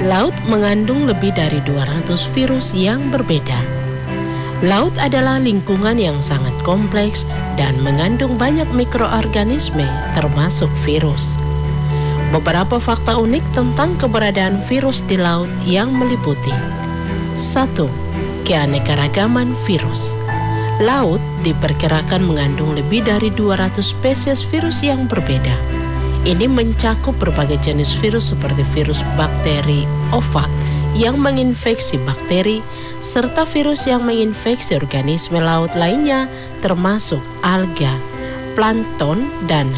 Laut mengandung lebih dari 200 virus yang berbeda. Laut adalah lingkungan yang sangat kompleks dan mengandung banyak mikroorganisme termasuk virus. Beberapa fakta unik tentang keberadaan virus di laut yang meliputi: 1. Keanekaragaman virus. Laut diperkirakan mengandung lebih dari 200 spesies virus yang berbeda. Ini mencakup berbagai jenis virus seperti virus bakteri oofak yang menginfeksi bakteri, serta virus yang menginfeksi organisme laut lainnya termasuk alga, plankton, dan